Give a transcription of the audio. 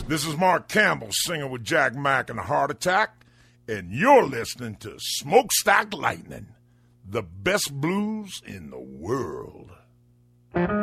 This is Mark Campbell singing with Jack Mack and Heart Attack, and you're listening to Smokestack Lightning, the best blues in the world.